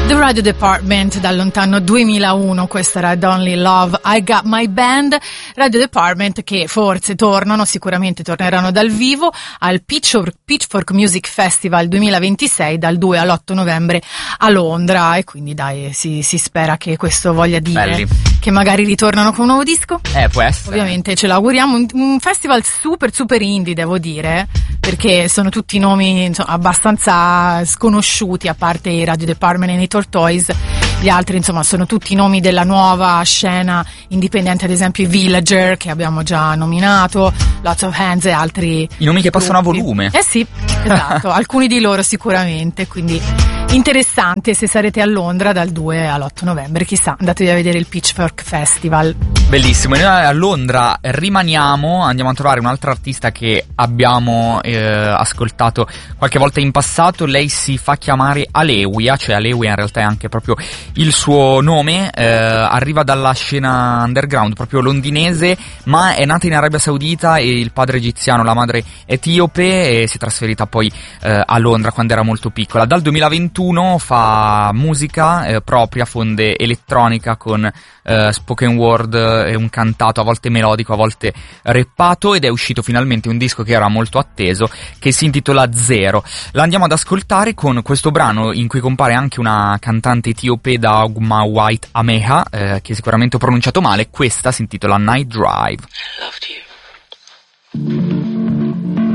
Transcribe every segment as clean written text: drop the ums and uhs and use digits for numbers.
The Radio Department dal lontano 2001, questa era Only Love, I Got My Band. Radio Department che forse tornano, sicuramente torneranno dal vivo al Pitchfork Music Festival 2026 dal 2 all'8 novembre a Londra, e quindi dai, si spera che questo voglia dire Belli. che magari ritornano con un nuovo disco. Può essere. Ovviamente ce l'auguriamo, un festival super indie, devo dire, perché sono tutti nomi, insomma, abbastanza sconosciuti, a parte i Radio Department e i Tortoise. Gli altri, insomma, sono tutti nomi della nuova scena indipendente, ad esempio i Villager, che abbiamo già nominato, Lots of Hands e altri. I nomi che passano a volume. Sì, esatto, alcuni di loro sicuramente, quindi interessante se sarete a Londra dal 2 all'8 novembre, chissà, andatevi a vedere il Pitchfork Festival. Bellissimo, e noi a Londra rimaniamo, andiamo a trovare un'altra artista che abbiamo ascoltato qualche volta in passato. Lei si fa chiamare Alewia, cioè Alewia in realtà è anche proprio il suo nome, arriva dalla scena underground proprio londinese, ma è nata in Arabia Saudita e il padre egiziano, la madre etiope, e si è trasferita poi a Londra quando era molto piccola. Dal 2021 fa musica propria, fonde elettronica con spoken word e un cantato a volte melodico, a volte rappato, ed è uscito finalmente un disco che era molto atteso, che si intitola Zero. La andiamo ad ascoltare con questo brano in cui compare anche una cantante etiope, da Ogma White Ameha, che sicuramente ho pronunciato male. Questa si intitola Night Drive. I loved you.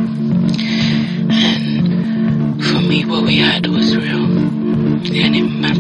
And for me what we had was real, and it mattered.